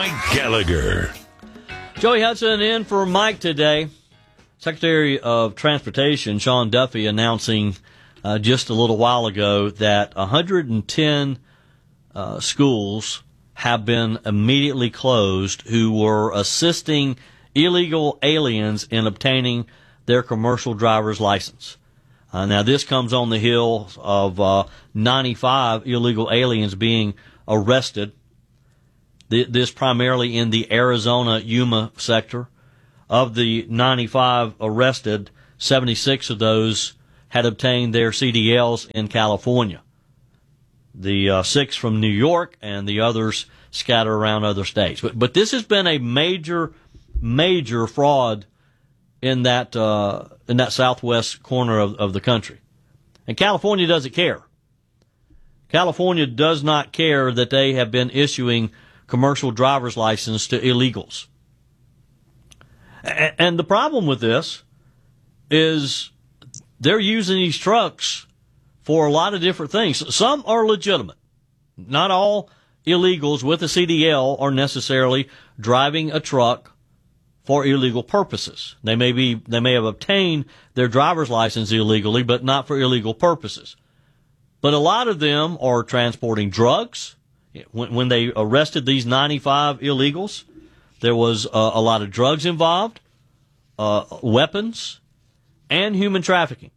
Mike Gallagher. Joey Hudson in for Mike today. Secretary of Transportation Sean Duffy announcing just a little while ago that 110 schools have been immediately closed who were assisting illegal aliens in obtaining their commercial driver's license. Now, this comes on the heels of 95 illegal aliens being arrested. This primarily in the Arizona Yuma sector. Of the 95 arrested, 76 of those had obtained their CDLs in California. The 6 from New York and the others scattered around other states. But this has been a major fraud in that southwest corner of the country. And California doesn't care. California does not care that they have been issuing commercial driver's license to illegals. And the problem with this is they're using these trucks for a lot of different things. Some are legitimate. Not all illegals with a CDL are necessarily driving a truck for illegal purposes. They may have obtained their driver's license illegally, but not for illegal purposes. But a lot of them are transporting drugs. When they arrested these 95 illegals, there was a lot of drugs involved, weapons, and human trafficking.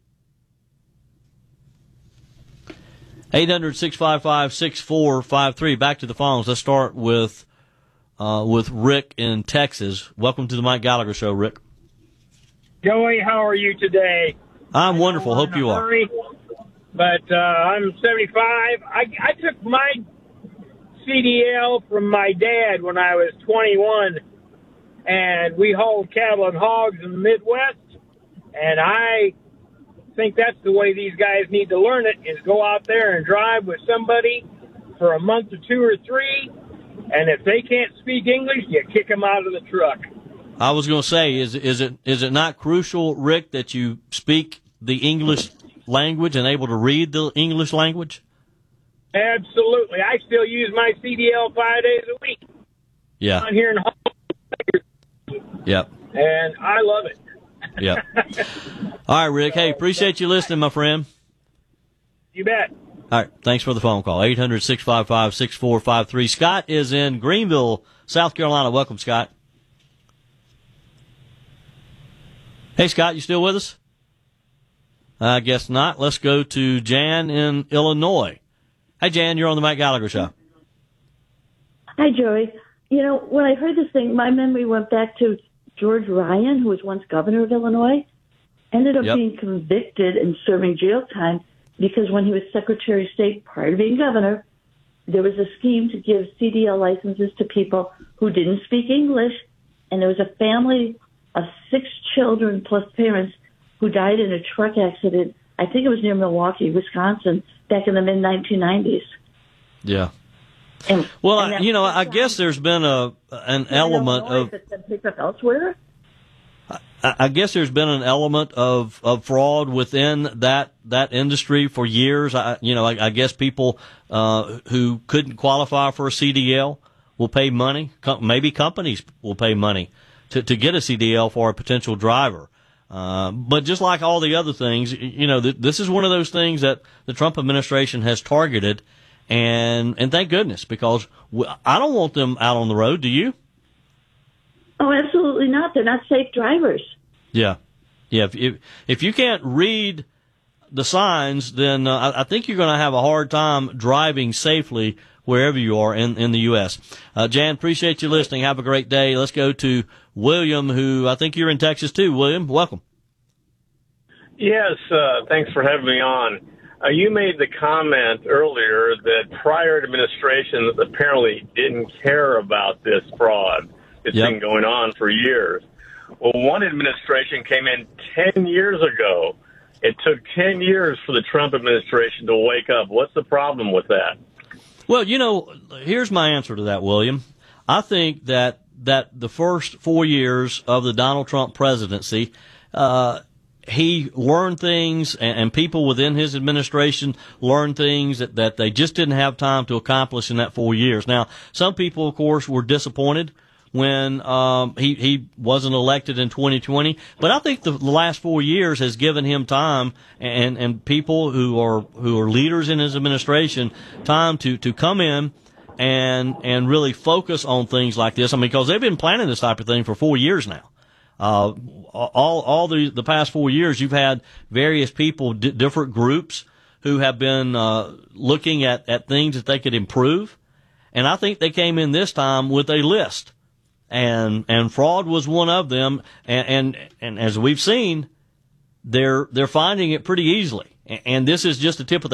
800-655-6453. Back to the phones. Let's start with Rick in Texas. Welcome to the Mike Gallagher Show, Rick. Joey, how are you today? I'm wonderful. Hope you are. But I'm 75. I took my CDL from my dad when I was 21, and we hauled cattle and hogs in the Midwest, and I think that's the way these guys need to learn it, is go out there and drive with somebody for a month or 2 or 3, and if they can't speak English, you kick them out of the truck. I was going to say, is it not crucial, Rick, that you speak the English language and able to read the English language? Absolutely. I still use my CDL 5 days a week. Yeah. I'm here in Hall. Yep. And I love it. Yep. All right, Rick. Hey, appreciate you listening, my friend. You bet. All right. Thanks for the phone call. 800-655-6453. Scott is in Greenville, South Carolina. Welcome, Scott. Hey, Scott, you still with us? I guess not. Let's go to Jan in Illinois. Hey, Jan, you're on the Mike Gallagher Show. Hi, Joey. You know, when I heard this thing, my memory went back to George Ryan, who was once governor of Illinois, ended up being convicted and serving jail time because when he was Secretary of State prior to being governor, there was a scheme to give CDL licenses to people who didn't speak English, and there was a family of 6 children plus parents who died in a truck accident. I think it was near Milwaukee, Wisconsin, back in the mid-1990s. Yeah. And I guess there's been an element of picked up elsewhere. I guess there's been an element of fraud within that industry for years. I guess people who couldn't qualify for a CDL will pay money. Maybe companies will pay money to get a CDL for a potential driver. But just like all the other things, this is one of those things that the Trump administration has targeted, and thank goodness, because I don't want them out on the road. Do you? Oh, absolutely not. They're not safe drivers. Yeah. If you can't read the signs, then I think you're going to have a hard time driving safely wherever you are in the U.S. Jan, appreciate you listening. Have a great day. Let's go to William, who I think you're in Texas too. William, welcome. Yes, thanks for having me on. You made the comment earlier that prior administrations apparently didn't care about this fraud. It's been going on for years. Well, one administration came in 10 years ago. It took 10 years for the Trump administration to wake up. What's the problem with that? Well, here's my answer to that, William. I think that the first 4 years of the Donald Trump presidency, he learned things, and people within his administration learned things that they just didn't have time to accomplish in that 4 years. Now, some people, of course, were disappointed when he wasn't elected in 2020, but I think the last 4 years has given him time and people who are leaders in his administration time to come in and really focus on things like this. I mean, because they've been planning this type of thing for 4 years now. All the past 4 years, you've had various people, different groups who have been looking at things that they could improve, and I think they came in this time with a list, and fraud was one of them, and as we've seen, they're finding it pretty easily, and this is just the tip of the